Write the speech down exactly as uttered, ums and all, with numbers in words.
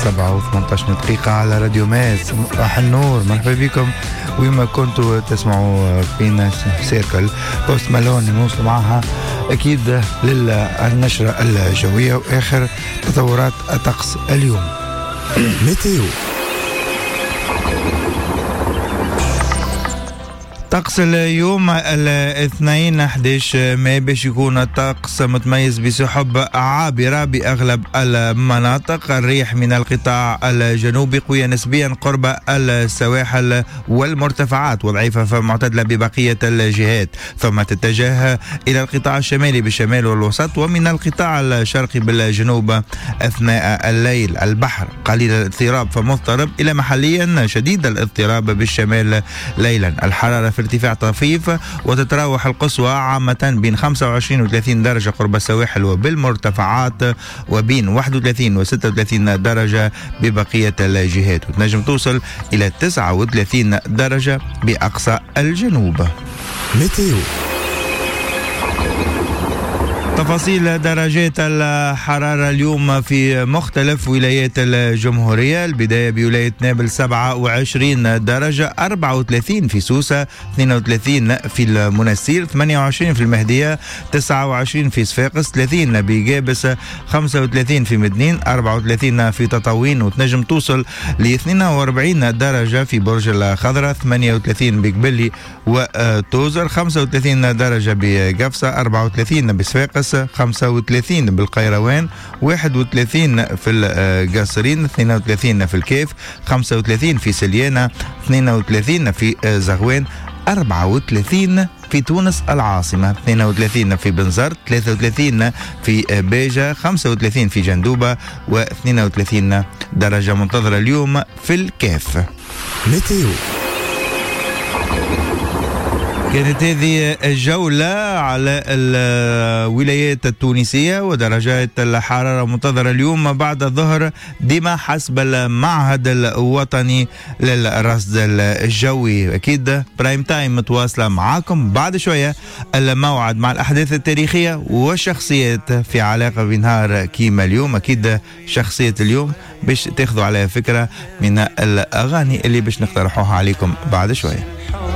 سبعة وثمانية عشر دقيقة على راديو ماس. صباح النور، مرحبا بكم ويما كنتوا تسمعوا فينا سيركل بوست مالون نوصل معها أكيد للنشرة الجوية وآخر تطورات الطقس اليوم. ميتيو. طقس اليوم الاثنين أحد عشر ماي باش يكون الطقس متميز بسحب عابرة بأغلب المناطق. الريح من القطاع الجنوبي قوية نسبيا قرب السواحل والمرتفعات وضعيفة فمعتدلة ببقية الجهات، ثم تتجه إلى القطاع الشمالي بالشمال والوسط ومن القطاع الشرقي بالجنوب أثناء الليل. البحر قليل الاضطراب فمضطرب إلى محليا شديد الاضطراب بالشمال ليلا. الحرارة في ارتفاع طفيف وتتراوح القصوى عامة بين خمسة وعشرين و ثلاثين درجة قرب السواحل وبالمرتفعات وبين واحد وثلاثين و ستة وثلاثين درجة ببقية الجهات، وتنجم توصل إلى تسعة وثلاثين درجة بأقصى الجنوب. ميتيو. تفاصيل درجات الحرارة اليوم في مختلف ولايات الجمهورية. البداية بولاية نابل سبعة وعشرين درجة، أربعة وثلاثين في سوسة، اثنين وثلاثين في المنستير، ثمانية وعشرين في المهدية، تسعة وعشرين في صفاقس، ثلاثين بجابس، خمسة وثلاثين في مدنين، أربعة وثلاثين في تطاوين، وتنجم توصل ل اثنين وأربعين درجة في برج الخضرة، ثمانية وثلاثين بقبلي وتوزر، خمسة وثلاثين درجة بقفصة، أربعة وثلاثين بصفاقس، خمسة وثلاثين بالقيروان، واحد وثلاثين في القصرين، اثنين وثلاثين في الكيف، خمسة وثلاثين في سليانة، اثنين وثلاثين في زغوان، أربعة وثلاثين في تونس العاصمة، اثنين وثلاثين في بنزرت، ثلاثة وثلاثين في بيجا، خمسة وثلاثين في جندوبة، واثنين وثلاثين درجة منتظرة اليوم في الكاف. ميتيو. كانت هذه الجولة على الولايات التونسية ودرجات الحرارة المنتظرة اليوم بعد الظهر ديما حسب المعهد الوطني للرصد الجوي. أكيد برايم تايم متواصلة معاكم بعد شوية، الموعد مع الأحداث التاريخية والشخصيات في علاقة بنهار كيما اليوم. أكيد شخصية اليوم باش تاخذوا عليها فكرة من الأغاني اللي باش نقترحوها عليكم بعد شوية.